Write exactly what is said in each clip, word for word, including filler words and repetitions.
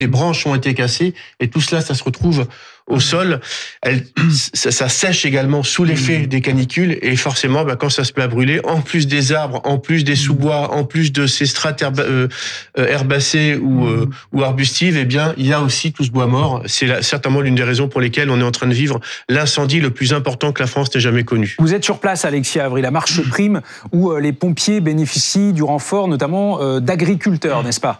les branches ont été cassées et tout cela, ça se retrouve au sol. Elle, ça, ça sèche également sous l'effet des canicules et forcément, bah, quand ça se met à brûler, en plus des arbres, en plus des sous-bois, en plus de ces strates herba, euh, herbacées ou, euh, ou arbustives, eh bien, il y a aussi tout ce bois mort. C'est là, certainement l'une des raisons pour lesquelles on est en train de vivre l'incendie le plus important que la France n'ait jamais connu. Vous êtes sur place, Alexia Avril, à Marche Prime, où euh, les pompiers bénéficient du renfort, notamment euh, d'agriculteurs, n'est-ce pas ?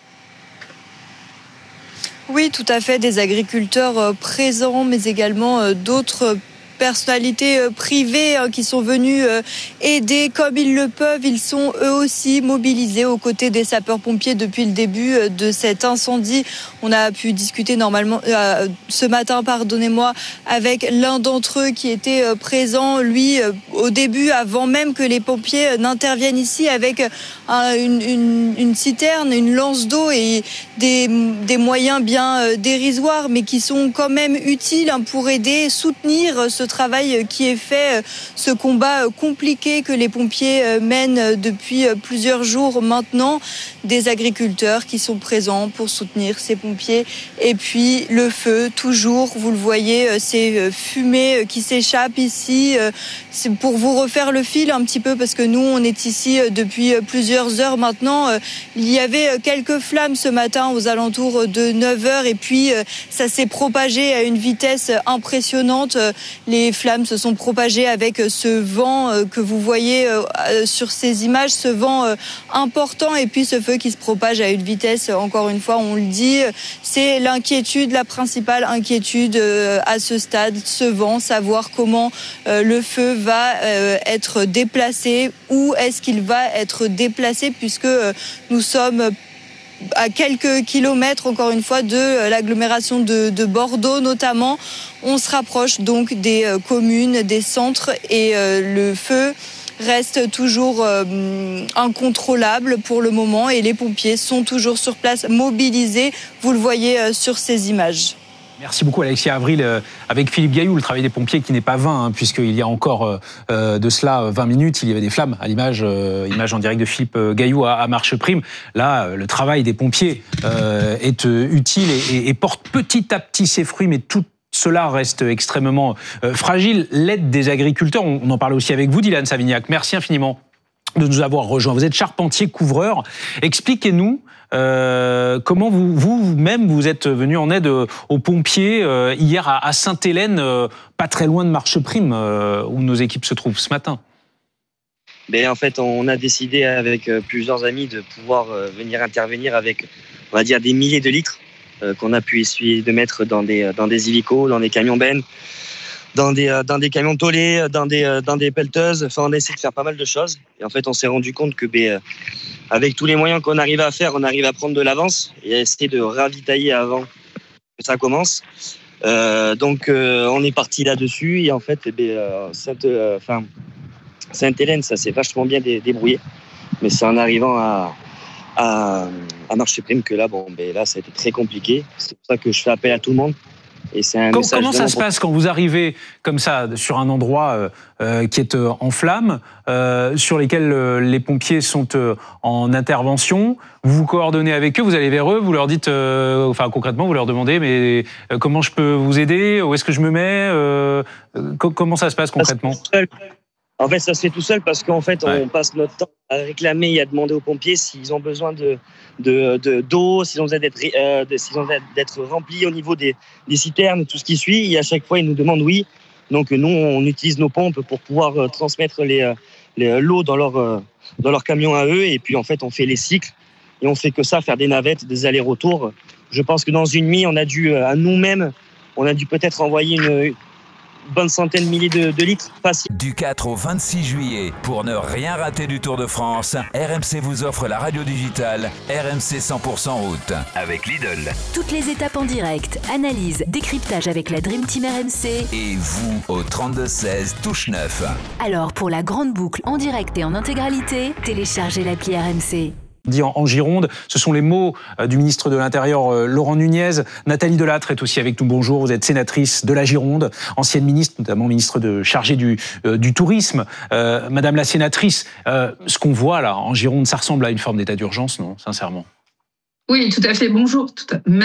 Oui, tout à fait, des agriculteurs présents, mais également d'autres personnalités privées qui sont venues aider comme ils le peuvent. Ils sont eux aussi mobilisés aux côtés des sapeurs-pompiers depuis le début de cet incendie. On a pu discuter normalement euh, ce matin, pardonnez-moi, avec l'un d'entre eux qui était présent, lui, au début, avant même que les pompiers n'interviennent ici, avec un, une, une, une citerne, une lance d'eau et des, des moyens bien dérisoires, mais qui sont quand même utiles pour aider, soutenir ce travail qui est fait, ce combat compliqué que les pompiers mènent depuis plusieurs jours maintenant. Des agriculteurs qui sont présents pour soutenir ces pompiers. Et puis le feu, toujours, vous le voyez, ces fumées qui s'échappent ici. C'est pour vous refaire le fil un petit peu, parce que nous, on est ici depuis plusieurs heures maintenant. Il y avait quelques flammes ce matin aux alentours de neuf heures et puis ça s'est propagé à une vitesse impressionnante. Les flammes se sont propagées avec ce vent que vous voyez sur ces images, ce vent important, et puis ce feu qui se propage à une vitesse, encore une fois, on le dit, c'est l'inquiétude, la principale inquiétude à ce stade, ce vent, savoir comment le feu va être déplacé, où est-ce qu'il va être déplacé, puisque nous sommes à quelques kilomètres, encore une fois, de l'agglomération de, de Bordeaux notamment. On se rapproche donc des communes, des centres, et le feu reste toujours euh, incontrôlable pour le moment, et les pompiers sont toujours sur place, mobilisés, vous le voyez euh, sur ces images. Merci beaucoup, Alexia Avril, euh, avec Philippe Gailloux. Le travail des pompiers qui n'est pas vain, hein, puisqu'il y a encore euh, de cela vingt minutes, il y avait des flammes, à l'image euh, image en direct de Philippe Gailloux à, à Marche Prime. Là, euh, le travail des pompiers euh, est euh, utile et, et, et porte petit à petit ses fruits, mais tout cela reste extrêmement euh, fragile. L'aide des agriculteurs, on, on en parlait aussi avec vous, Dylan Savignac. Merci infiniment de nous avoir rejoints. Vous êtes charpentier couvreur. Expliquez-nous euh, comment vous, vous-même vous êtes venu en aide aux pompiers euh, hier à, à Sainte-Hélène, euh, pas très loin de Marche Prime, euh, où nos équipes se trouvent ce matin. Ben, en fait, on a décidé avec plusieurs amis de pouvoir venir intervenir avec, on va dire, des milliers de litres euh, qu'on a pu essuyer de mettre dans des, dans des hélicos, dans des camions bennes, dans des, dans des camions tolés, dans des, dans des pelleteuses. Enfin, on a essayé de faire pas mal de choses. Et en fait, on s'est rendu compte que, ben, avec tous les moyens qu'on arrive à faire, on arrive à prendre de l'avance et à essayer de ravitailler avant que ça commence. Euh, donc, euh, on est parti là-dessus. Et en fait, eh ben, euh, Sainte, euh, enfin, Sainte-Hélène, ça s'est vachement bien dé- débrouillé. Mais c'est en arrivant à, à, à Marche Prime que là, bon, ben, là, ça a été très compliqué. C'est pour ça que je fais appel à tout le monde. Et c'est un comment message comment ça se pour... passe quand vous arrivez comme ça sur un endroit euh, euh, qui est euh, en flammes, euh, sur lesquels euh, les pompiers sont euh, en intervention? Vous vous coordonnez avec eux, vous allez vers eux, vous leur dites, euh, enfin concrètement, vous leur demandez, mais euh, comment je peux vous aider? Où est-ce que je me mets? euh, euh, Comment ça se passe concrètement? En fait, ça se fait tout seul parce qu'en fait, Ouais. on passe notre temps à réclamer et à demander aux pompiers s'ils ont besoin de, de, de, d'eau, s'ils ont besoin d'être, euh, de, s'ils ont besoin d'être remplis au niveau des, des citernes, tout ce qui suit. Et à chaque fois, ils nous demandent oui. Donc, nous, on utilise nos pompes pour pouvoir euh, transmettre les, les, l'eau dans leur, euh, dans leur camion à eux. Et puis, en fait, on fait les cycles et on fait que ça, faire des navettes, des allers-retours. Je pense que dans une nuit, on a dû, à nous-mêmes, on a dû peut-être envoyer une bonne centaine de milliers de, de litres facile. Du quatre au vingt-six juillet, pour ne rien rater du Tour de France, R M C vous offre la radio digitale R M C cent pour cent route avec Lidl. Toutes les étapes en direct, analyse, décryptage avec la Dream Team R M C. Et vous au trente-deux seize, touche neuf. Alors pour la grande boucle en direct et en intégralité, téléchargez l'appli R M C. Dit en, en Gironde, ce sont les mots euh, du ministre de l'Intérieur euh, Laurent Nunez. Nathalie Delattre est aussi avec nous. Bonjour, vous êtes sénatrice de la Gironde, ancienne ministre, notamment ministre de, chargée du, euh, du tourisme. Euh, Madame la sénatrice, euh, ce qu'on voit là en Gironde, ça ressemble à une forme d'état d'urgence, non, sincèrement? Oui, tout à fait. Bonjour. Tout à...